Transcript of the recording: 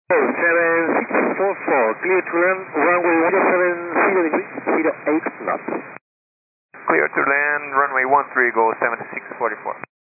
7644, clear to land, runway 170 degrees, 08 knots. Clear to land, runway 13, go 7644.